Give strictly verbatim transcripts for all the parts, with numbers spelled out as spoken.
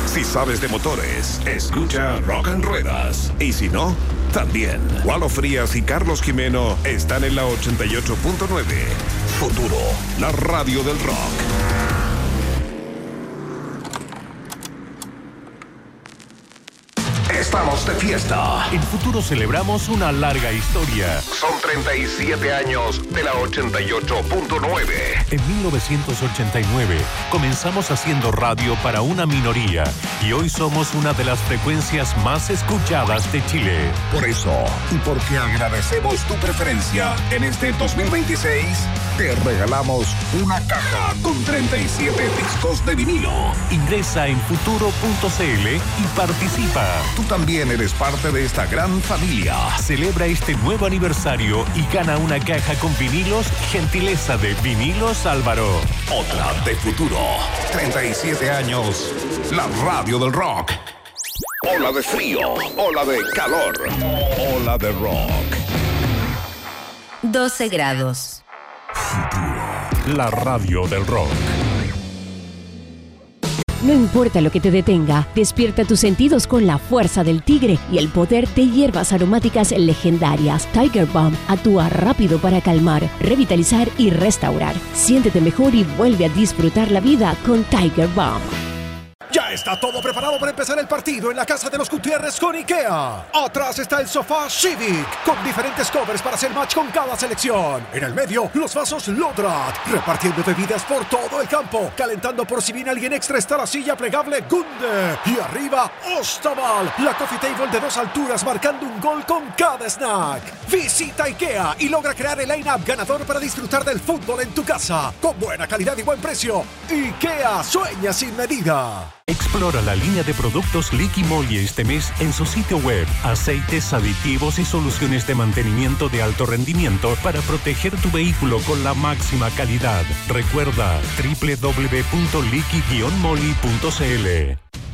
Si sabes de motores, escucha Rock and Ruedas. Y si no, también. Walo Frías y Carlos Jimeno están en la ochenta y ocho punto nueve. Futuro, la radio del rock. Estamos de fiesta. En Futuro celebramos una larga historia. Son treinta y siete años de la ochenta y ocho punto nueve. En mil novecientos ochenta y nueve comenzamos haciendo radio para una minoría y hoy somos una de las frecuencias más escuchadas de Chile. Por eso, y porque agradecemos tu preferencia, en este dos mil veintiséis te regalamos una caja con treinta y siete discos de vinilo. Ingresa en futuro punto cl y participa. Tú también eres parte de esta gran familia. Celebra este nuevo aniversario y gana una caja con vinilos, gentileza de Vinilos Álvaro. Otra de Futuro. treinta y siete años. La radio del rock. Ola de frío. Ola de calor. Ola de rock. doce grados. Futuro. La radio del rock. No importa lo que te detenga, despierta tus sentidos con la fuerza del tigre y el poder de hierbas aromáticas legendarias. Tiger Balm actúa rápido para calmar, revitalizar y restaurar. Siéntete mejor y vuelve a disfrutar la vida con Tiger Balm. Ya está todo preparado para empezar el partido en la casa de los Gutiérrez con IKEA. Atrás está el sofá Civic, con diferentes covers para hacer match con cada selección. En el medio, los vasos Lodrat, repartiendo bebidas por todo el campo. Calentando por si viene alguien extra está la silla plegable Gunde. Y arriba, Ostaval, la coffee table de dos alturas marcando un gol con cada snack. Visita IKEA y logra crear el line-up ganador para disfrutar del fútbol en tu casa. Con buena calidad y buen precio. IKEA, sueña sin medida. Explora la línea de productos Liqui Moly este mes en su sitio web. Aceites, aditivos y soluciones de mantenimiento de alto rendimiento para proteger tu vehículo con la máxima calidad. Recuerda doble u doble u doble u punto liqui guion moly punto cl.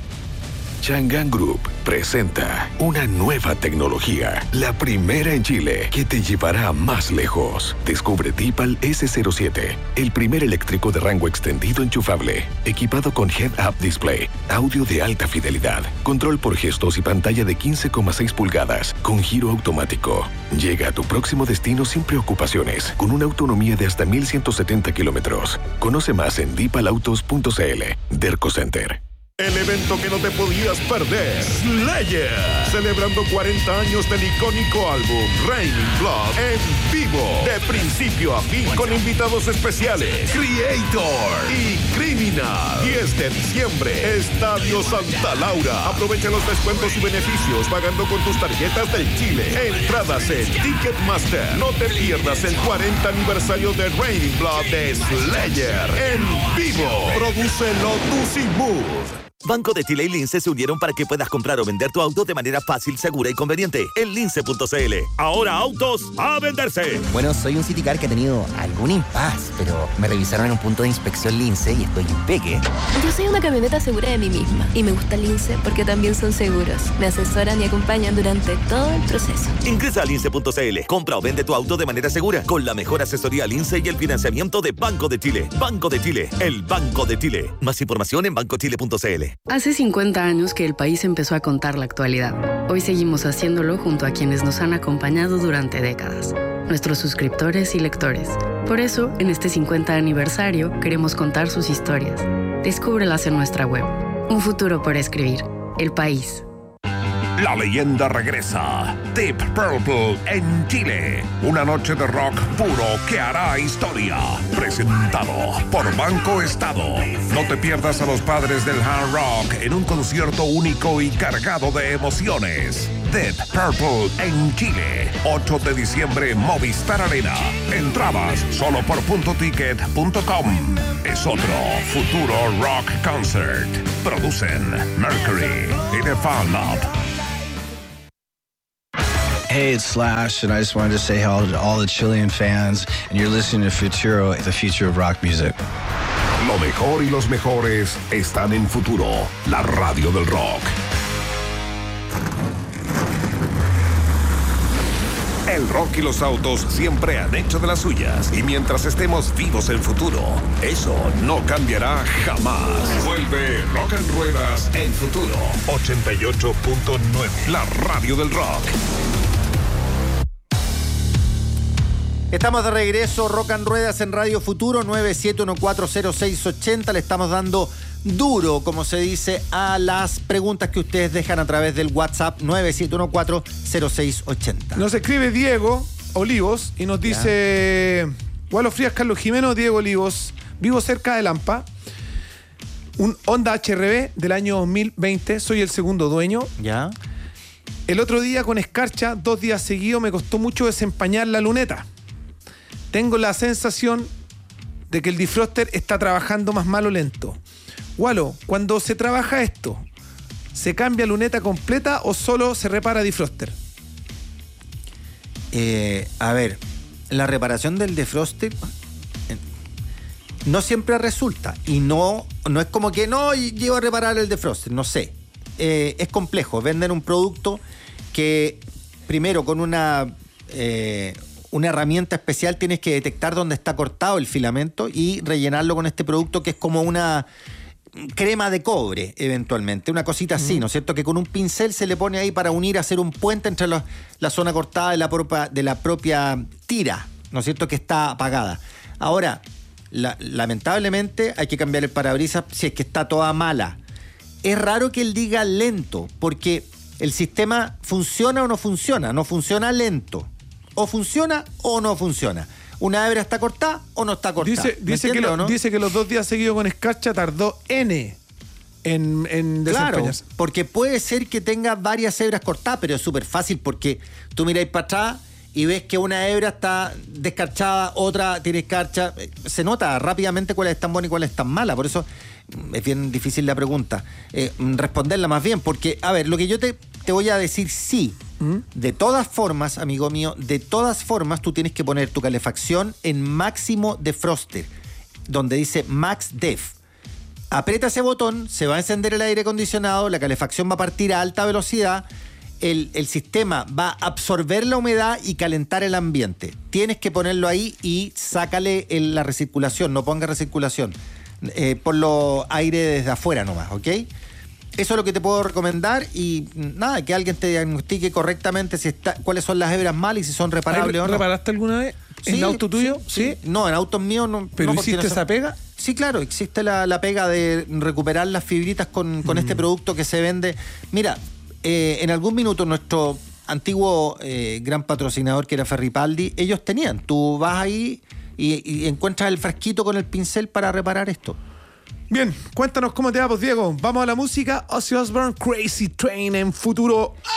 Chang'an Group presenta una nueva tecnología, la primera en Chile, que te llevará más lejos. Descubre Deepal ese cero siete, el primer eléctrico de rango extendido enchufable, equipado con Head-Up Display, audio de alta fidelidad, control por gestos y pantalla de quince coma seis pulgadas, con giro automático. Llega a tu próximo destino sin preocupaciones, con una autonomía de hasta mil ciento setenta kilómetros. Conoce más en deepal autos punto cl. Derco Center. El evento que no te podías perder, Slayer, celebrando cuarenta años del icónico álbum Raining Blood en vivo, de principio a fin, con invitados especiales, Creator y Criminal. diez de diciembre, Estadio Santa Laura. Aprovecha los descuentos y beneficios pagando con tus tarjetas del Chile. Entradas en Ticketmaster. No te pierdas el cuarenta aniversario de Raining Blood de Slayer en vivo. Produce Lotus y Mood. Banco de Chile y Lince se unieron para que puedas comprar o vender tu auto de manera fácil, segura y conveniente en lince punto cl. Ahora autos a venderse. Bueno, soy un Citicar que ha tenido algún impas, pero me revisaron en un punto de inspección Lince y estoy impeque. Yo soy una camioneta segura de mí misma y me gusta Lince porque también son seguros. Me asesoran y acompañan durante todo el proceso. Ingresa a lince punto cl. Compra o vende tu auto de manera segura con la mejor asesoría Lince y el financiamiento de Banco de Chile. Banco de Chile, el Banco de Chile. Más información en banco chile punto cl. Hace cincuenta años que el país empezó a contar la actualidad. Hoy seguimos haciéndolo junto a quienes nos han acompañado durante décadas, nuestros suscriptores y lectores. Por eso, en este cincuenta aniversario, queremos contar sus historias. Descúbrelas en nuestra web. Un futuro por escribir. El país. La leyenda regresa. Deep Purple en Chile. Una noche de rock puro que hará historia. Presentado por Banco Estado. No te pierdas a los padres del hard rock en un concierto único y cargado de emociones. Deep Purple en Chile. ocho de diciembre, Movistar Arena. Entradas solo por punto ticket punto com. Es otro futuro rock concert. Producen Mercury y The Fan Up. Hey, it's Slash, and I just wanted to say hello to all the Chilean fans, and you're listening to Futuro, the future of rock music. Lo mejor y los mejores están en Futuro, la radio del rock. El rock y los autos siempre han hecho de las suyas. Y mientras estemos vivos en futuro, eso no cambiará jamás. Vuelve Rock en Ruedas en Futuro. ochenta y ocho punto nueve. La radio del rock. Estamos de regreso, Rock en Ruedas en Radio Futuro, nueve siete uno cuatro cero seis ocho cero. Le estamos dando duro, como se dice, a las preguntas que ustedes dejan a través del WhatsApp nueve siete uno cuatro cero seis ocho cero. Nos escribe Diego Olivos y nos dice: Gualo Frías, Carlos Jimeno, Diego Olivos, vivo cerca de Lampa, un Honda H R V del año dos mil veinte, soy el segundo dueño. Ya. El otro día con escarcha, dos días seguidos, me costó mucho desempañar la luneta. Tengo la sensación de que el defroster está trabajando más mal o lento. Gualo, cuando se trabaja esto, ¿se cambia luneta completa o solo se repara defroster? Eh, a ver, la reparación del defroster eh, no siempre resulta. Y no, no es como que no llevo a reparar el defroster, no sé. Eh, es complejo. Venden un producto que primero con una... Eh, una herramienta especial tienes que detectar dónde está cortado el filamento y rellenarlo con este producto que es como una crema de cobre, eventualmente, una cosita así, ¿no es cierto? Que con un pincel se le pone ahí para unir, hacer un puente entre los, la zona cortada de la, propia, de la propia tira, ¿no es cierto? Que está apagada. Ahora, la, lamentablemente hay que cambiar el parabrisas si es que está toda mala. Es raro que él diga lento, porque el sistema funciona o no funciona, no funciona lento. O funciona o no funciona. Una hebra está cortada o no está cortada. Dice, dice, que, lo, no? dice que los dos días seguidos con escarcha tardó N en, en desempeñarse. Claro, porque puede ser que tenga varias hebras cortadas, pero es súper fácil porque tú miráis para atrás y ves que una hebra está descarchada, otra tiene escarcha. Se nota rápidamente cuál es tan buena y cuál es tan mala. Por eso es bien difícil la pregunta. Eh, responderla más bien, porque, a ver, lo que yo te, te voy a decir sí. ¿Mm? De todas formas, amigo mío, de todas formas tú tienes que poner tu calefacción en máximo defroster, donde dice Max Def. Aprieta ese botón, se va a encender el aire acondicionado, la calefacción va a partir a alta velocidad, el, el sistema va a absorber la humedad y calentar el ambiente. Tienes que ponerlo ahí y sácale el, la recirculación, no ponga recirculación. Eh, ponlo aire desde afuera nomás, ¿ok? Eso es lo que te puedo recomendar y nada, que alguien te diagnostique correctamente si está, cuáles son las hebras malas y si son reparables o no. ¿Reparaste alguna vez en sí, auto tuyo? Sí, sí. No, en autos míos no. ¿Pero no, hiciste no esa pega? Sí, claro, existe la, la pega de recuperar las fibritas con, con mm. este producto que se vende. Mira, eh, en algún minuto nuestro antiguo eh, gran patrocinador que era Ferripaldi, ellos tenían. Tú vas ahí y, y encuentras el frasquito con el pincel para reparar esto. Bien, cuéntanos cómo te va, pues, Diego. Vamos a la música. Ozzy Osbourne, Crazy Train en Futuro.